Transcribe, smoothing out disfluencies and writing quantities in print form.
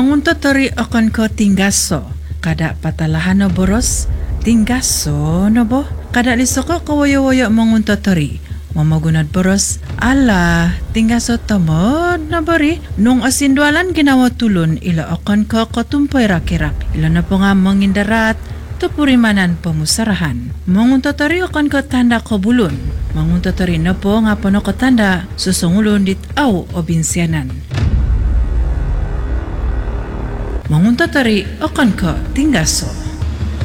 Manguntatari akan ko tinggaso. Kada patalahan na boros, tinggaso na bo. Kada lisoko kawayo-wayo manguntatari. Mamagunad boros, ala, tinggaso tamad na bari. Nung asindwalan ginawa tulon, ila akan ko katumpay rakirak. Ila na po nga mangindarat, tupurimanan pamusarahan. Manguntatari akan ko tanda kabulon. Manguntatari na po nga pano katanda, susungulon dit aw o binsyanan. Manguntatari akan ka tinggaso.